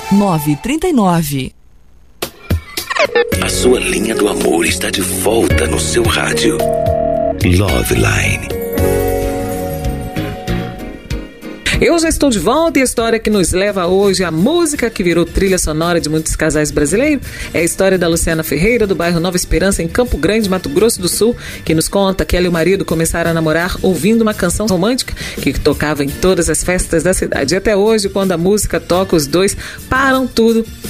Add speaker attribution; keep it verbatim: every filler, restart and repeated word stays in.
Speaker 1: nove três nove.
Speaker 2: A sua linha do amor está de volta no seu rádio. Loveline.
Speaker 3: Eu já estou de volta e a história que nos leva hoje, a música que virou trilha sonora de muitos casais brasileiros, é a história da Luciana Ferreira, do bairro Nova Esperança, em Campo Grande, Mato Grosso do Sul, que nos conta que ela e o marido começaram a namorar ouvindo uma canção romântica que tocava em todas as festas da cidade. E até hoje, quando a música toca, os dois param tudo